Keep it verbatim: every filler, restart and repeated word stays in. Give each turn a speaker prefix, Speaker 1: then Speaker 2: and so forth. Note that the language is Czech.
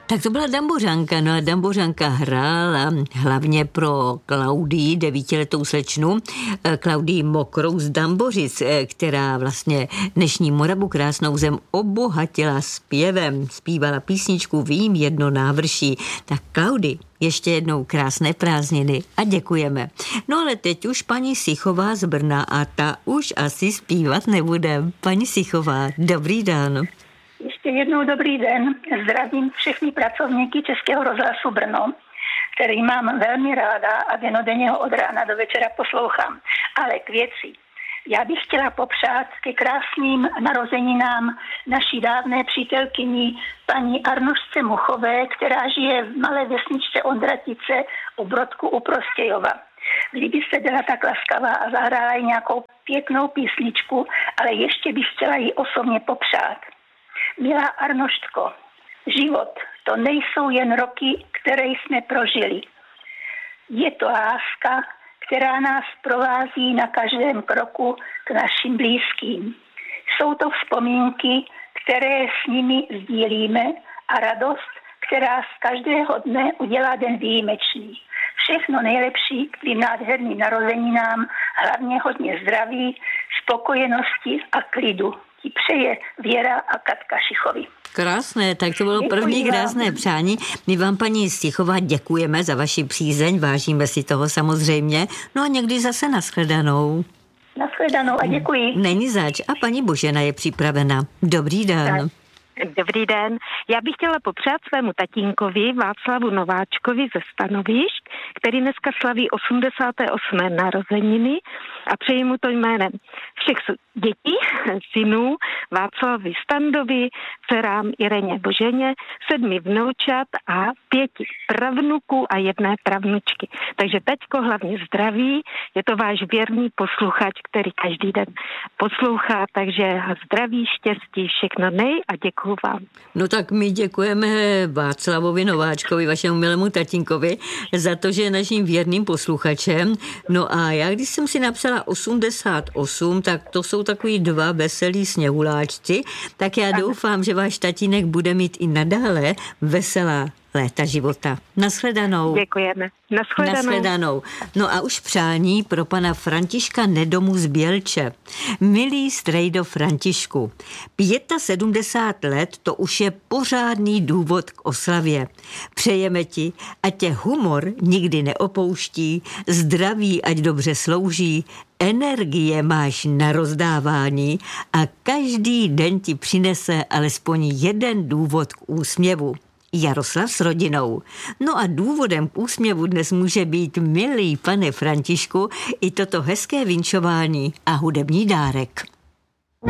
Speaker 1: Tak to byla Dambořanka, no a Dambořanka hrála hlavně pro Klaudii, devítiletou slečnu, Klaudii Mokrou z Dambořic, která vlastně dnešní Moravu krásnou zem obohatila zpěvem, zpívala písničku Vím jedno návrší. Tak Klaudii, ještě jednou krásné prázdniny a děkujeme. No ale teď už paní Sichová z Brna a ta už asi zpívat nebude. Paní Sichová, dobrý den.
Speaker 2: Ještě jednou dobrý den. Zdravím všechny pracovníky Českého rozhlasu Brno, který mám velmi ráda a denodenně ho od rána do večera poslouchám. Ale k věci. Já bych chtěla popřát ke krásným narozeninám naší dávné přítelkyni paní Arnošce Muchové, která žije v malé vesničce Ondratice u Brodku u Prostějova. Kdybyste byla tak laskavá a zahrála jí nějakou pěknou písničku, ale ještě bych chtěla jí osobně popřát. Milá Arnoštko, život to nejsou jen roky, které jsme prožili. Je to láska, která nás provází na každém kroku k našim blízkým. Jsou to vzpomínky, které s nimi sdílíme a radost, která z každého dne udělá den výjimečný. Všechno nejlepší k tvým nádherným narozeninám, hlavně hodně zdraví, spokojenosti a klidu. Ti přeje Věra a Katka Šichovi.
Speaker 1: Krásné, tak to bylo
Speaker 2: Děkuji
Speaker 1: první
Speaker 2: vám.
Speaker 1: krásné přání. My vám, paní Sichová, děkujeme za vaši přízeň, vážíme si toho samozřejmě. No a někdy zase nashledanou.
Speaker 2: Nashledanou a děkuji.
Speaker 1: Není zač. A paní Božena je připravena. Dobrý den.
Speaker 3: Tak. Dobrý den. Já bych chtěla popřát svému tatínkovi Václavu Nováčkovi ze Stanovišť, který dneska slaví osmdesáté osmé narozeniny a přeji mu to jménem všech dětí, synů, Václavi Standovi, dcerám Ireně Boženě, sedmi vnoučat a pěti pravnuků a jedné pravnučky. Takže taťko hlavně zdraví, je to váš věrný posluchač, který každý den poslouchá, takže zdraví, štěstí, všechno nej a děkuji vám.
Speaker 1: No tak my děkujeme Václavovi Nováčkovi, vašemu milému tatínkovi, za to, že je naším věrným posluchačem. No a já, když jsem si napsala osmdesát osm, tak to jsou takový dva veselí sněhuláčci, tak já doufám, že váš tatínek bude mít i nadále veselá léta života. Nashledanou.
Speaker 3: Děkujeme. Nashledanou.
Speaker 1: Nashledanou. No a už přání pro pana Františka Nedomu z Bělče. Milý strejdo Františku, sedmdesát pět let to už je pořádný důvod k oslavě. Přejeme ti, ať tě humor nikdy neopouští, zdraví ať dobře slouží, energie máš na rozdávání a každý den ti přinese alespoň jeden důvod k úsměvu. Jaroslav s rodinou. No a důvodem k úsměvu dnes může být, milý pane Františku, i toto hezké vinčování a hudební dárek.